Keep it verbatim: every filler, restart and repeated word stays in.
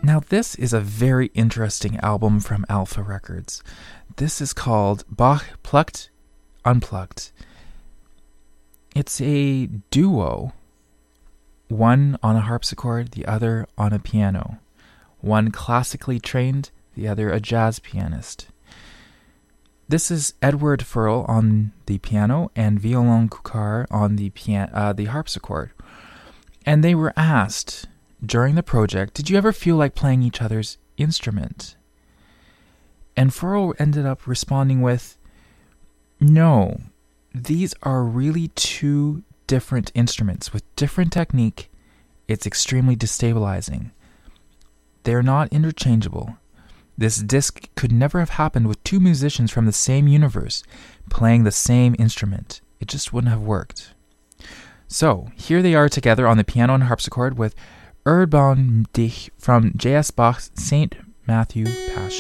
Now, this is a very interesting album from Alpha Records. This is called Bach Plucked, Unplugged. It's a duo, one on a harpsichord, the other on a piano. One classically trained, the other a jazz pianist. This is Edward Furl on the piano and Violon Cucar on the pian- uh, the harpsichord. And they were asked during the project, did you ever feel like playing each other's instrument? And Furl ended up responding with, no, these are really two different instruments with different technique. It's extremely destabilizing. They're not interchangeable. This disc could never have happened with two musicians from the same universe playing the same instrument. It just wouldn't have worked. So, here they are together on the piano and harpsichord with Erbarm dich from J S Bach's Saint Matthew Passion.